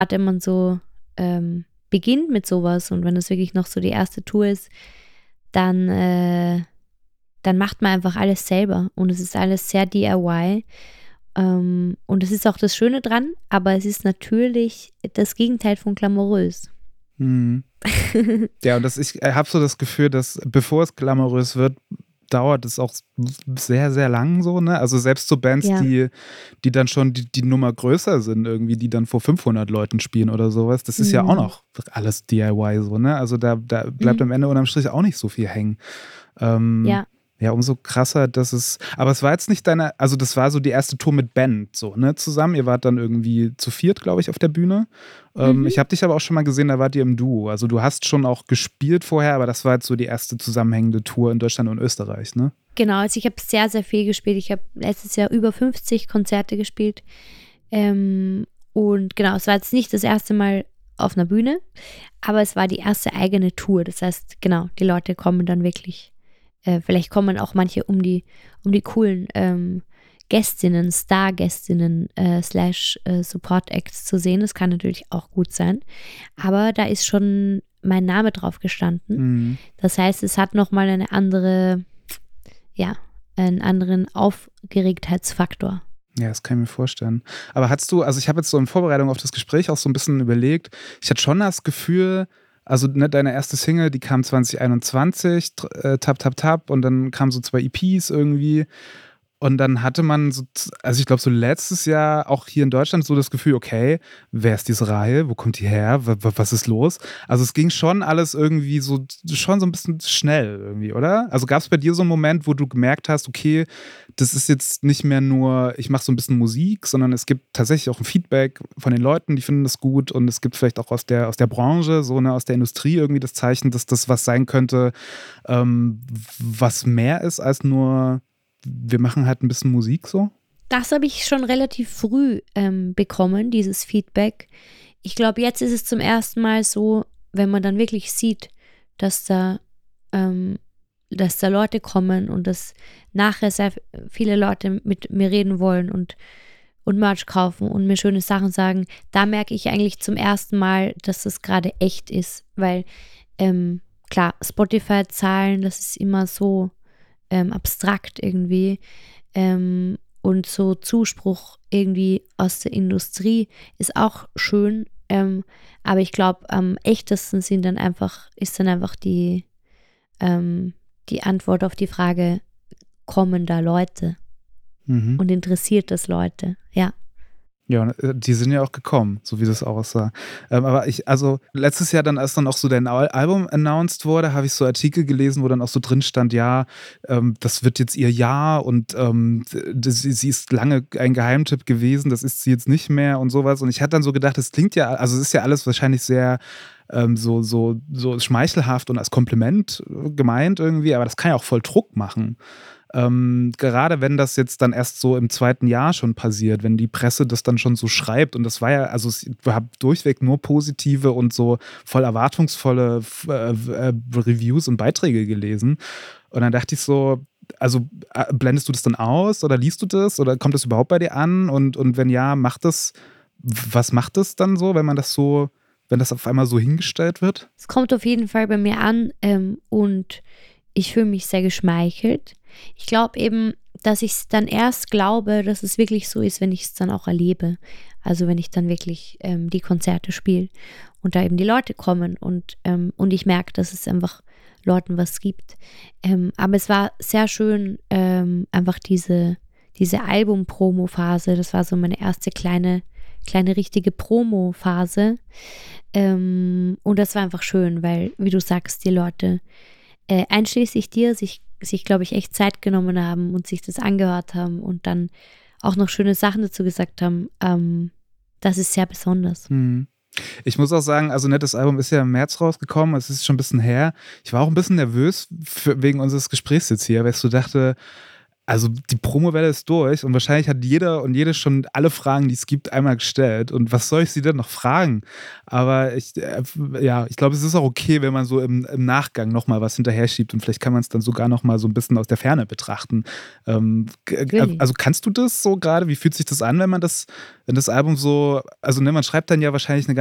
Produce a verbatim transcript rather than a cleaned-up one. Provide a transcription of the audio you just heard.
wenn man so ähm, beginnt mit sowas und wenn es wirklich noch so die erste Tour ist, dann, äh, dann macht man einfach alles selber und es ist alles sehr D I Y. Ähm, und das ist auch das Schöne dran, aber es ist natürlich das Gegenteil von glamourös. Mhm. Ja, und das, ich habe so das Gefühl, dass bevor es glamourös wird, dauert es auch sehr, sehr lang so, ne? Also selbst so Bands, Ja. die, die dann schon die, die Nummer größer sind, irgendwie, die dann vor fünfhundert Leuten spielen oder sowas, das ist Mhm. ja auch noch alles D I Y so, ne? Also da, da bleibt Mhm. am Ende unterm Strich auch nicht so viel hängen. Ähm, Ja. Ja, umso krasser, dass es, aber es war jetzt nicht deine, also das war so die erste Tour mit Band, so, ne, zusammen. Ihr wart dann irgendwie zu viert, glaube ich, auf der Bühne. Ähm, Mhm. ich habe dich aber auch schon mal gesehen, da wart ihr im Duo. Also du hast schon auch gespielt vorher, aber das war jetzt so die erste zusammenhängende Tour in Deutschland und Österreich, ne? Genau, also ich habe sehr, sehr viel gespielt. Ich habe letztes Jahr über fünfzig Konzerte gespielt. Ähm, und genau, es war jetzt nicht das erste Mal auf einer Bühne, aber es war die erste eigene Tour. Das heißt, genau, die Leute kommen dann wirklich, äh, vielleicht kommen auch manche um die, um die coolen ähm, Gästinnen, Star-Gästinnen äh, slash äh, Support-Acts zu sehen. Das kann natürlich auch gut sein. Aber da ist schon mein Name drauf gestanden. Mhm. Das heißt, es hat nochmal eine andere, ja, einen anderen Aufgeregtheitsfaktor. Ja, das kann ich mir vorstellen. Aber hattest du, also ich habe jetzt so in Vorbereitung auf das Gespräch auch so ein bisschen überlegt, ich hatte schon das Gefühl, also ne, deine erste Single, die kam zwanzig einundzwanzig, äh, Tap, Tap, Tap, und dann kamen so zwei E Ps irgendwie. Und dann hatte man so, also ich glaube, so letztes Jahr auch hier in Deutschland so das Gefühl, okay, wer ist diese Reihe? Wo kommt die her? W- w- Was ist los? Also es ging schon alles irgendwie so, schon so ein bisschen schnell irgendwie, oder? Also gab es bei dir so einen Moment, wo du gemerkt hast, okay, das ist jetzt nicht mehr nur, ich mache so ein bisschen Musik, sondern es gibt tatsächlich auch ein Feedback von den Leuten, die finden das gut, und es gibt vielleicht auch aus der, aus der Branche, so ne, aus der Industrie irgendwie das Zeichen, dass das was sein könnte, ähm, was mehr ist als nur wir machen halt ein bisschen Musik so? Das habe ich schon relativ früh ähm, bekommen, dieses Feedback. Ich glaube, jetzt ist es zum ersten Mal so, wenn man dann wirklich sieht, dass da, ähm, dass da Leute kommen und dass nachher sehr viele Leute mit mir reden wollen und, und Merch kaufen und mir schöne Sachen sagen, da merke ich eigentlich zum ersten Mal, dass das gerade echt ist. Weil, ähm, klar, Spotify-Zahlen, das ist immer so ähm, abstrakt irgendwie. Ähm, und so Zuspruch irgendwie aus der Industrie ist auch schön. Ähm, aber ich glaube, am echtesten sind dann einfach, ist dann einfach die, ähm, die Antwort auf die Frage, kommen da Leute? Mhm. Und interessiert das Leute? Ja. Ja, und, äh, die sind ja auch gekommen, so wie das aussah. Ähm, aber ich, also letztes Jahr dann, als dann auch so dein Al- Album announced wurde, habe ich so Artikel gelesen, wo dann auch so drin stand, ja, ähm, das wird jetzt ihr Jahr, und ähm, das, sie ist lange ein Geheimtipp gewesen, das ist sie jetzt nicht mehr und sowas. Und ich hatte dann so gedacht, das klingt ja, also es ist ja alles wahrscheinlich sehr ähm, so, so, so schmeichelhaft und als Kompliment äh, gemeint irgendwie, aber das kann ja auch voll Druck machen. Ähm, gerade wenn das jetzt dann erst so im zweiten Jahr schon passiert, wenn die Presse das dann schon so schreibt, und das war ja, also ich habe durchweg nur positive und so voll erwartungsvolle äh, äh, Reviews und Beiträge gelesen. Und dann dachte ich so, also äh, blendest du das dann aus oder liest du das oder kommt das überhaupt bei dir an? Und, und wenn ja, macht das, was macht das dann so, wenn man das so, wenn das auf einmal so hingestellt wird? Es kommt auf jeden Fall bei mir an ähm, und ich fühle mich sehr geschmeichelt. Ich glaube eben, dass ich es dann erst glaube, dass es wirklich so ist, wenn ich es dann auch erlebe. Also wenn ich dann wirklich ähm, die Konzerte spiele und da eben die Leute kommen und, ähm, und ich merke, dass es einfach Leuten was gibt. Ähm, aber es war sehr schön, ähm, einfach diese, diese Album-Promo-Phase. Das war so meine erste kleine, kleine richtige Promo-Phase. Ähm, und das war einfach schön, weil, wie du sagst, die Leute, äh, einschließlich dir, sich, sich glaube ich, echt Zeit genommen haben und sich das angehört haben und dann auch noch schöne Sachen dazu gesagt haben. Ähm, das ist sehr besonders. Hm. Ich muss auch sagen, also ne, das Album ist ja im März rausgekommen, es ist schon ein bisschen her. Ich war auch ein bisschen nervös für, wegen unseres Gesprächs jetzt hier, weil ich so dachte, Also die Promowelle ist durch und wahrscheinlich hat jeder und jede schon alle Fragen, die es gibt, einmal gestellt. Und was soll ich sie denn noch fragen? Aber ich, äh, ja, ich glaube, es ist auch okay, wenn man so im, im Nachgang nochmal was hinterher schiebt und vielleicht kann man es dann sogar nochmal so ein bisschen aus der Ferne betrachten. Ähm, Really? also kannst du das so gerade? Wie fühlt sich das an, wenn man das, wenn das Album so, also ne, man schreibt dann ja wahrscheinlich eine